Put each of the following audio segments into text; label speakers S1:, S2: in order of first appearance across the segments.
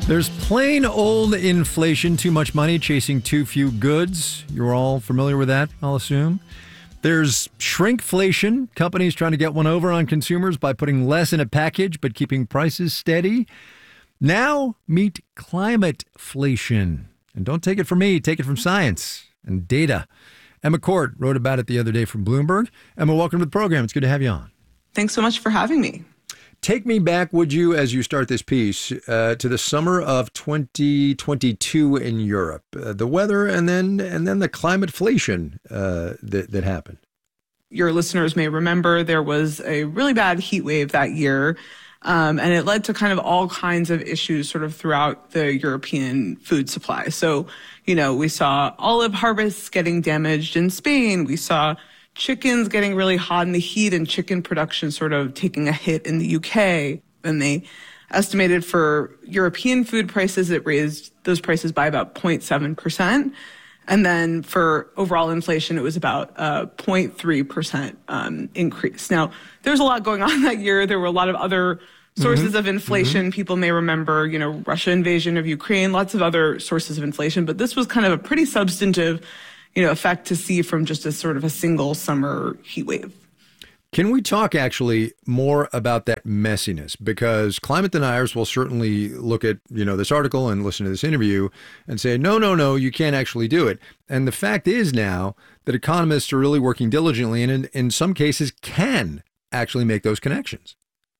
S1: There's plain old inflation, too much money chasing too few goods. You're all familiar with that, I'll assume. There's shrinkflation, companies trying to get one over on consumers by putting less in a package but keeping prices steady. Now, meet climateflation. And don't take it from me, take it from science and data. Emma Court wrote about it the other day from Bloomberg. Emma, welcome to the program. It's good to have you on.
S2: Thanks so much for having me.
S1: Take me back, would you, as you start this piece, to the summer of 2022 in Europe, the weather, and then the climateflation that happened.
S2: Your listeners may remember there was a really bad heat wave that year, and it led to kind of all kinds of issues sort of throughout the European food supply. So, we saw olive harvests getting damaged in Spain. We saw chickens getting really hot in the heat and chicken production sort of taking a hit in the UK. And they estimated for European food prices, it raised those prices by about 0.7%. And then for overall inflation, it was about a 0.3% increase. Now, there's a lot going on that year. There were a lot of other sources of inflation. People may remember, Russia invasion of Ukraine, lots of other sources of inflation. But this was kind of a pretty substantive effect to see from just a sort of a single summer heat wave.
S1: Can we talk actually more about that messiness? Because climate deniers will certainly look at, this article and listen to this interview and say, no, you can't actually do it. And the fact is now that economists are really working diligently and in some cases can actually make those connections.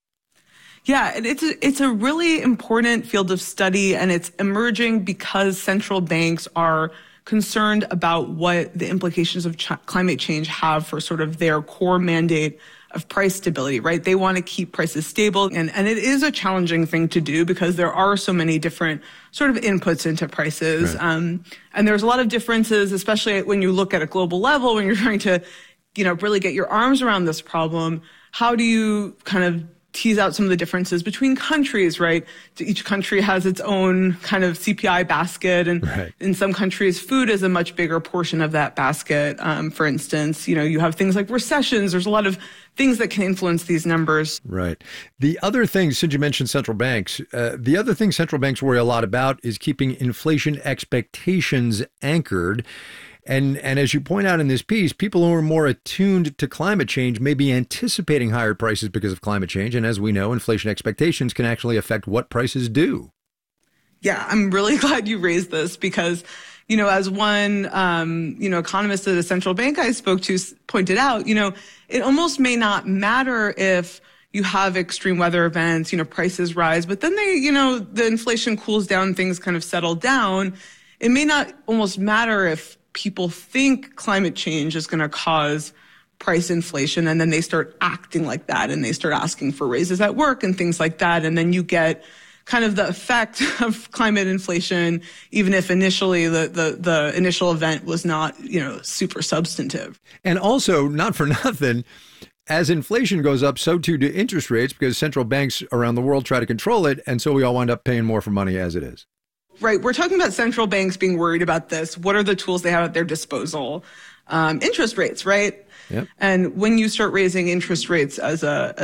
S2: Yeah, it's a really important field of study, and it's emerging because central banks are concerned about what the implications of climate change have for sort of their core mandate of price stability, right? They want to keep prices stable. And it is a challenging thing to do because there are so many different sort of inputs into prices. Right. And there's a lot of differences, especially when you look at a global level, when you're trying to, really get your arms around this problem. How do you kind of tease out some of the differences between countries, right? Each country has its own kind of CPI basket. And right. In some countries, food is a much bigger portion of that basket. For instance, you have things like recessions. There's a lot of things that can influence these numbers.
S1: Right. The other thing, since you mentioned central banks, the other thing central banks worry a lot about is keeping inflation expectations anchored. And as you point out in this piece, people who are more attuned to climate change may be anticipating higher prices because of climate change. And as we know, inflation expectations can actually affect what prices do.
S2: Yeah, I'm really glad you raised this because, as one, economist at a central bank I spoke to pointed out, it almost may not matter if you have extreme weather events, prices rise, but then the inflation cools down, things kind of settle down. It may not almost matter if people think climate change is going to cause price inflation, and then they start acting like that, and they start asking for raises at work and things like that. And then you get kind of the effect of climate inflation, even if initially the initial event was not, super substantive.
S1: And also, not for nothing, as inflation goes up, so too do interest rates, because central banks around the world try to control it. And so we all wind up paying more for money as it is.
S2: Right. We're talking about central banks being worried about this. What are the tools they have at their disposal? Interest rates, right? Yep. And when you start raising interest rates as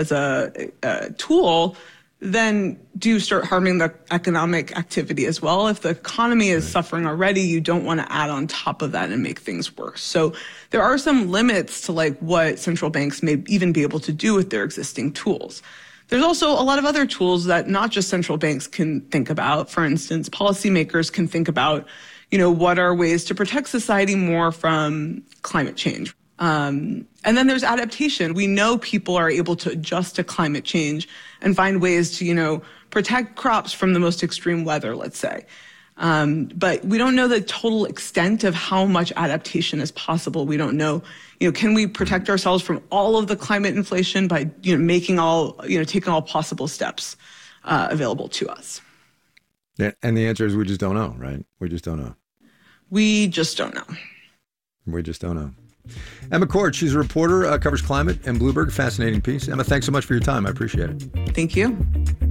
S2: a tool, then do start harming the economic activity as well. If the economy is suffering already, you don't want to add on top of that and make things worse. So there are some limits to what central banks may even be able to do with their existing tools. There's also a lot of other tools that not just central banks can think about. For instance, policymakers can think about, what are ways to protect society more from climate change. And then there's adaptation. We know people are able to adjust to climate change and find ways to, protect crops from the most extreme weather, let's say. But we don't know the total extent of how much adaptation is possible. We don't know, can we protect ourselves from all of the climate inflation by, taking all possible steps available to us?
S1: Yeah, and the answer is we just don't know, right? We just don't know.
S2: We just don't know.
S1: We just don't know. Emma Court, she's a reporter, covers climate and Bloomberg. Fascinating piece. Emma, thanks so much for your time. I appreciate it.
S2: Thank you.